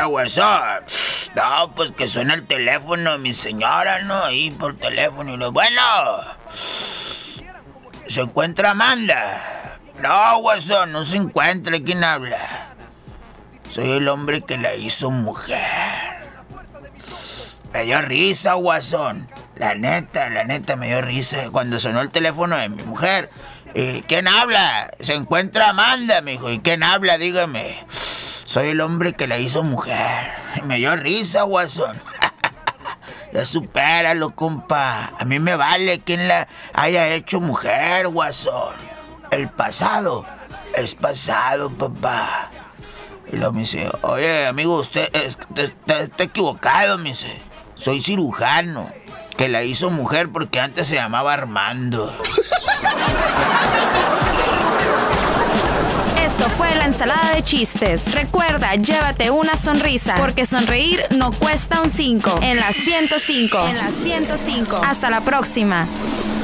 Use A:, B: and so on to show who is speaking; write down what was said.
A: Guasón? No, pues que suena el teléfono de mi señora, ¿no? Ahí por teléfono. Y lo bueno, ¿se encuentra Amanda? No, Guasón, no se encuentra. ¿Quién habla? Soy el hombre que la hizo mujer. Me dio risa, Guasón. La neta me dio risa cuando sonó el teléfono de mi mujer. ¿Quién habla? Se encuentra Amanda, me dijo. ¿Y quién habla? Dígame. Soy el hombre que la hizo mujer. Me dio risa, Guasón. Ya supéralo, compa. A mí me vale quién la haya hecho mujer, Guasón. El pasado es pasado, papá. Y luego me dice, oye, amigo, usted está equivocado, me dice. Soy cirujano, que la hizo mujer porque antes se llamaba Armando.
B: Esto fue la ensalada de chistes. Recuerda, llévate una sonrisa, porque sonreír no cuesta un 5. En la 105. Hasta la próxima.